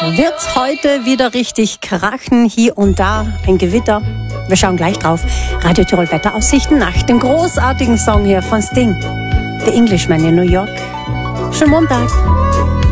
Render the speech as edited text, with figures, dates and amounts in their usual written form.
Wird's heute wieder richtig krachen, hier und da ein Gewitter? Wir schauen gleich drauf. Radio Tirol Wetteraussichten nach dem großartigen Song hier von Sting, The Englishman in New York. Schönen Montag.